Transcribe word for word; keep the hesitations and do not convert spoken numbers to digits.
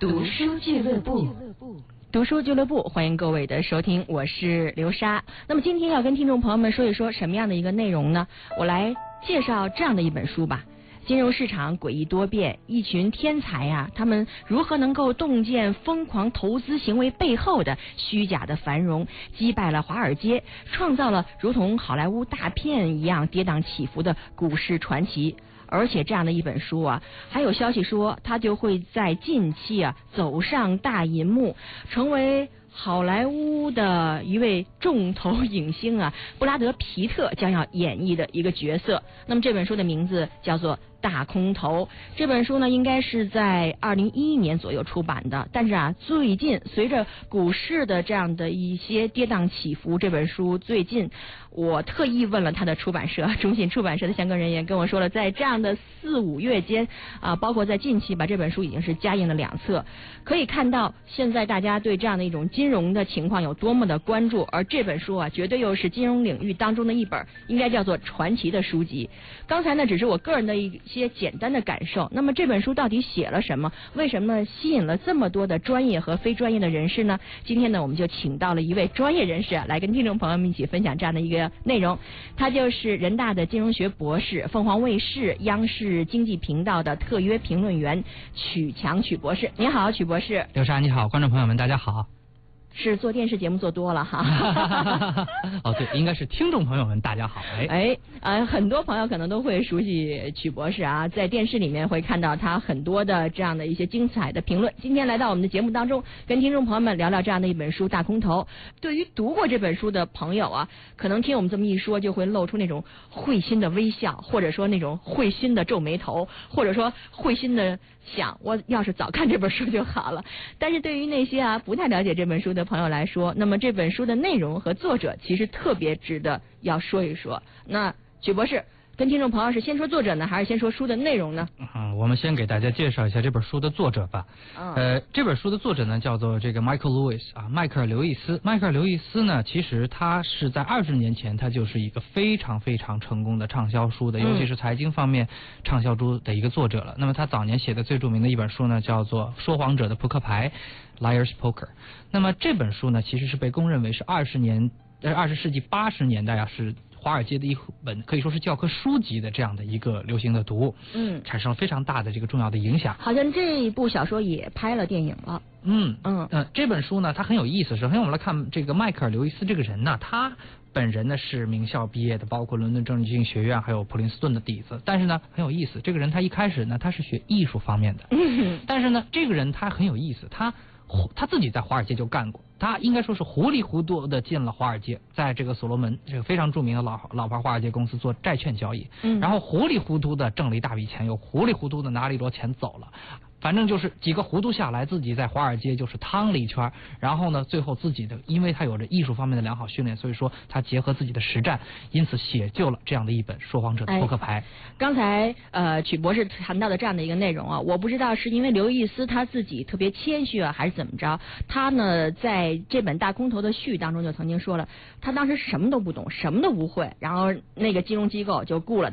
读书俱乐部。 读书俱乐部，欢迎各位的收听，我是刘莎。那么今天要跟听众朋友们说一说什么样的一个内容呢？我来介绍这样的一本书吧。金融市场诡异多变，一群天才啊，他们如何能够洞见疯狂投资行为背后的虚假的繁荣，击败了华尔街，创造了如同好莱坞大片一样跌宕起伏的股市传奇。而且这样的一本书啊，还有消息说它就会在近期啊走上大银幕，成为好莱坞的一位重头影星啊，布拉德·皮特将要演绎的一个角色。那么这本书的名字叫做《大空头》。这本书呢，应该是在二零一一年左右出版的。但是啊，最近随着股市的这样的一些跌宕起伏，这本书最近我特意问了他的出版社，中信出版社的相关人员跟我说了，在这样的四五月间啊，包括在近期吧，这本书已经是加印了两册。可以看到，现在大家对这样的一种金融的情况有多么的关注，而这本书啊，绝对又是金融领域当中的一本应该叫做传奇的书籍。刚才呢，只是我个人的一些简单的感受。那么这本书到底写了什么？为什么吸引了这么多的专业和非专业的人士呢？今天呢，我们就请到了一位专业人士啊，来跟听众朋友们一起分享这样的一个内容。他就是人大的金融学博士，凤凰卫视、央视经济频道的特约评论员曲强曲博士。你好，曲博士。 刘莎你好，观众朋友们大家好。 是做电视节目做多了哈。 哦，对，应该是听众朋友们大家好。哎， 哎，呃，很多朋友可能都会熟悉曲博士啊，在电视里面会看到他很多的这样的一些精彩的评论。今天来到我们的节目当中，跟听众朋友们聊聊这样的一本书《大空头》。对于读过这本书的朋友啊，可能听我们这么一说，就会露出那种会心的微笑，或者说那种会心的皱眉头，或者说会心的想，我要是早看这本书就好了。但是对于那些啊不太了解这本书的朋友来说，那么这本书的内容和作者其实特别值得要说一说。那曲博士跟听众朋友是先说作者呢，还是先说书的内容呢？ 嗯，我们先给大家介绍一下这本书的作者吧。嗯、呃，这本书的作者呢叫做这个 Michael Lewis 啊，迈克尔·刘易斯。迈克尔·刘易斯呢，其实他是在二十年前，他就是一个非常非常成功的畅销书的，尤其是财经方面畅销书的一个作者了。嗯、那么他早年写的最著名的一本书呢，叫做《说谎者的扑克牌》（Liar's Poker）。那么这本书呢，其实是被公认为是二十年呃二十世纪八十年代啊是华尔街的一本可以说是教科书级的这样的一个流行的读物，嗯，产生了非常大的这个重要的影响。 好像这一部小说也拍了电影了。 嗯嗯呃，这本书呢，它很有意思。首先我们来看这个迈克尔·刘易斯这个人呢，他本人呢是名校毕业的，包括伦敦政治经济学院还有普林斯顿的底子。但是呢，很有意思，这个人他一开始呢他是学艺术方面的，嗯、但是呢，这个人他很有意思，他他自己在华尔街就干过。他应该说是糊里糊涂的进了华尔街，在这个所罗门这个非常著名的老老牌华尔街公司做债券交易，嗯，然后糊里糊涂的挣了一大笔钱，又糊里糊涂的拿了一摞钱走了。反正就是几个糊涂下来，自己在华尔街就是趟了一圈，然后呢，最后自己的，因为他有着艺术方面的良好训练，所以说他结合自己的实战，因此写就了这样的一本《说谎者的扑克牌》。 哎、刚才呃曲博士谈到的这样的一个内容啊，我不知道是因为刘易斯他自己特别谦虚啊，还是怎么着？他呢在这本《大空头》的序当中就曾经说了，他当时什么都不懂，什么都不会，然后那个金融机构就雇了他。